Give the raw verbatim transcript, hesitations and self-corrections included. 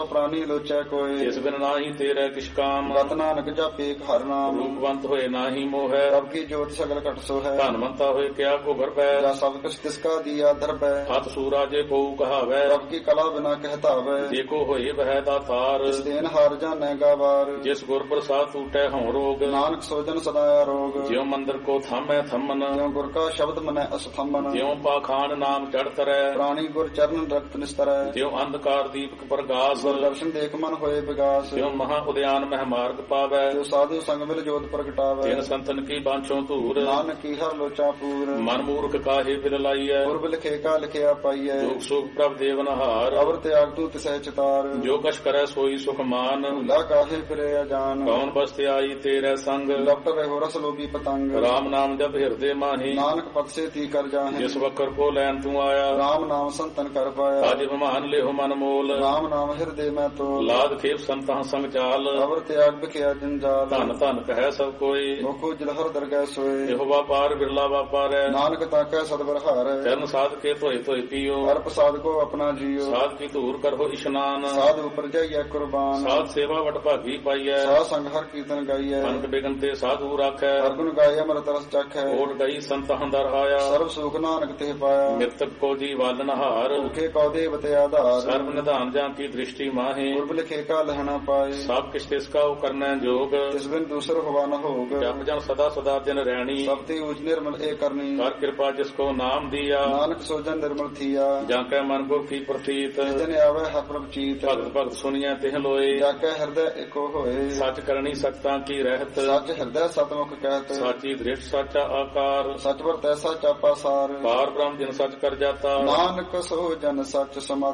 ਪ੍ਰਾਨੀ ਲੋਚੈ ਕੋਏ। ਇਸ ਬਿਨ ਨਾਹੀ ਤੇਰੇ ਕਿਛ ਕਾਮ। ਰਤ ਨਾਨਕ ਜਾਪੇ ਹਰਿ ਨਾਮ। ਰੂਪਵੰਤ ਹੋਏ ਨਾਹੀ ਮੋਹੈ। ਰਬ ਕੀ ਜੋਤ ਸਗਲ ਘਟ ਸੋ ਹੈ। ਧਨਵੰਤਾ ਹੋਏ ਕਿਆ ਕੋ ਗਰਭੈ। ਜਾ ਸਭ ਕੁਛ ਤਿਸ ਕਾ ਦੀਆ ਦਰਬੈ। ਹੱਥ ਸੂਰਾ ਜੇ ਕੋ ਕਹਾਵੈ। ਰਬ ਕੀ ਕਲਾ ਬਿਨਾ ਕਹਿਤਾਵੈ। ਜੇ ਕੋ ਹੋਏ ਬਹਿ ਦਾਤਾਰ। ਤਿਸ ਦੇਨ ਹਾਰ ਜਾਣੈ ਗਾਵਾਰ। ਜਿਸ ਗੁਰ ਪ੍ਰਸਾਦ ਟੂਟੈ ਹਉ ਰੋਗ। ਨਾਨਕ ਸੋਜਨ ਸਦਾ ਰੋਗ। ਜਿਉ ਮੰਦਰ ਕੋ ਥਾਮੈ ਥੰਮਨ। ਜਿਉ ਗੁਰ ਕਾ ਸ਼ਬਦ ਮਨੈ ਅਸਥੰਬਨ। ਜਿਉ ਪਾਖਾਨ ਨਾਮ ਚੜ ਤਰੈ। ਪ੍ਰਾਣੀ ਗੁਰ ਚਰਨ ਰਖਤ ਨਿਸਤਰੈ। ਜਿਉ ਅੰਧਕਾਰ ਦੀਪਕ ਪ੍ਰਗਾਸ। ਦਰਸ਼ਨ ਦੇਖ ਮਨ ਹੋਏ ਵਿਗਾਸ। ਜਿਉ ਮਹਾ ਉਦਿਆਨ ਮਹਿ ਮਾਰਗ ਪਾਵੈ। ਜੋ ਸਾਧੂ ਸੰਗ ਮਿਲ ਜੋਤ ਪ੍ਰਗਟਾਵੈ। ਤਿਨ ਸੰਤਨ ਕੀ ਬਾਂਛੋਂ ਧੂਰ। ਨਾਨਕ ਕੀ ਹਰ ਲੋਚਾ ਪੂਰ। ਮਨ ਮੂਰਖ ਕਾਹੇ ਬਿਲ ਲਾਈਐ। ਪੁਰਬ ਲਿਖੇ ਕਾ ਲਿਖਿਆ ਪਾਈਐ। ਜੋਗ ਸੁਖ ਪ੍ਰਭ ਦੇਵਨਹਾਰ। ਅਵਰ ਤਿਆਗ ਤੂੰ ਤਿਸੈ ਚਿਤਾਰ। ਜੋ ਕਛ ਕਰੈ ਸੋਈ ਸੁਖ ਮਾਨ। ਭੁਲਾ ਕਾਹੇ ਫਿਰੇ ਅਜਾਨ। ਕੌਣ ਬਸਤਿ ਆਈ ਤੇਰੇ ਸੰਗ। ਲਪਟ ਰਹਿਓ ਰਸ ਲੋਭੀ ਪਤੰਗ। ਰਾਮ ਨਾਮ ਜਪ ਹਿਰਦੇ ਮਾਹੀ। ਨਾਨਕ ਪਤ ਸੇ ਤੀ ਕਰ ਜਾਹੇ। ਜਿਸ ਵਕਰ ਕੋ ਲੈਣ ਤੂੰ ਆਇਆ। ਰਾਮ ਨਾਮ ਸੰਤਨ ਕਰ ਪਾਇਆ। ਅਜ ਮਹਾਨ ਲਿਹੁ ਮਨ ਮੋਲ। ਰਾਮ ਨਾਮ ਹਿਰਦੇ ਮੈਂ ਤੋਲ। ਲਾਦ ਖੇਪ ਸੰਤਾਂ ਸੰਗ ਚਾਲ। ਅਵਰ ਤਿਆਗ ਬਿਖਿਆ ਜੰਜਾਲ। ਧਨ ਧਨ ਕਹਿ ਸਭ ਕੋਈ। ਮੁਖੋ ਜਲਹਰ ਦਰਗਹਿ ਸੋਏ। ਇਹੋ ਵਾਪਾਰ ਬਿਰਲਾ ਵਾਪਾਰੈ। ਨਾਨਕ ਤਾਕੈ ਸਤਿਗੁਰ ਹਾਰੈ। ਚਰਨ ਸਾਧ ਕੇ ਧੋਏ ਧੋਏ ਪੀਓ। ਹਰ ਪ੍ਰਸਾਦ ਕੋ ਆਪਣਾ ਜੀਓ। ਸਾਧ ਕੀ ਧੂਰ ਕਰੋ ਇਸ਼ਨਾਨ। ਸਾਧ ਉਪਰ ਜਾਈਐ ਕੁਰਬਾਨ। ਸਾਧ ਸੇਵਾ ਵਟ ਭਾਗੀ ਪਾਈਐ। ਸਾਧ ਸੰਗ ਹਰ ਕੀਰਤਨ ਗਾਈਐ। ਅਨਕ ਬਿਗਨ ਤੇ ਸਾਧੂ ਰਾਖੈ। ਹਰ ਗੁਣ ਗਾਏ ਅੰਮ੍ਰਿਤ ਰਸ ਚਖੈ। ਓਟ ਗਈ ਸੰਤਾਂ ਦਰ ਆਇਆ। ਸਰਬ ਸੁਖ ਨਾਨਕ ਤੇ ਪਾਇਆ। ਮਿਰਤਕ ਕੋ ਜੀ ਵਾਲਨ ਹਾਰ। ਭੁਖੇ ਕਉ ਦੇਵਤੇ ਆਧਾਰ। ਸਰਬ ਨਿਧਾਨ ਜਾਂ ਕੀ ਦ੍ਰਿਸ਼ਟੀ ਮਾਹੇ। ਪੁਰਬ ਲਿਖੇ ਕਾ ਲਹਣਾ ਪਾਏ। ਸਭ ਕਿਛ ਤਿਸ ਕਾ ਉਹ ਕਰਨਾ ਜੋਗ। ਤਿਸ ਬਿਨ ਦੂਸਰ ਹੋਵਾ ਨ ਹੋਗ। ਜਪ ਜਨ ਸਦਾ ਸਦਾ ਦਿਨ ਰਹਿਣੀ। ਸਭ ਤੇ ਉਜ ਨਿਰਮਲ ਏ ਕਰਨੀ। ਕਰ ਕਿਰਪਾ ਜਿਸ ਕੋ ਨਾਮ ਦੀਆ। ਨਾਨਕ ਸੋਜਨ ਨਿਰਮਲ ਥੀਆ। ਜਾਂ ਕੈ ਮਨ ਗੁਰ ਕੀ ਪ੍ਰਤੀਤ। ਜਿਸ ਦਿਨ ਆਵੇ ਹਰ ਪ੍ਰਭ ਚੀਤ। ਭਗਤ ਭਗਤ ਸੁਣੀਐ ਤਿਹ ਲੋਏ। ਜਾ ਕੈ ਹਿਰਦੈ ਏਕੋ ਹੋਏ। ਸੱਚ ਕਰਨੀ ਸੱਚਤਾ ਕੀ ਰਹਿਤ। ਸੱਚ ਹਿਰਦੈ ਸਤਮੁਖ ਕਹਿਤ। ਸਾਚੀ ਦ੍ਰਿਸ਼ਟ ਸਾਚਾ ਆਕਾਰ। ਸਚ ਵਰਤੈ ਸਚ ਆਪਾ ਸਾਰ। ਪਾਰ ਬ੍ਰਹਮ ਜਿਨ ਸੱਚ ਕਰ ਜਾਤਾ। ਨਾਨਕ ਸੋ ਜਨ ਸਚ ਸਮਾ